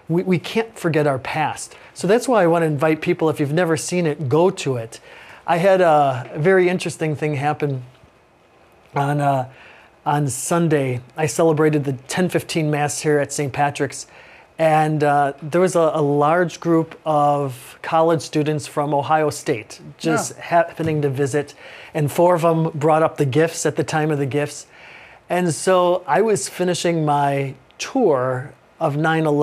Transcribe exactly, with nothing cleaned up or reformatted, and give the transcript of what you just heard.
we, we can't forget our past. So that's why I want to invite people, if you've never seen it, go to it. I had a very interesting thing happen on uh, on Sunday. I celebrated the ten fifteen Mass here at Saint Patrick's, and uh, there was a, a large group of college students from Ohio State just yeah. happening to visit, and four of them brought up the gifts at the time of the gifts. And so I was finishing my tour of nine eleven.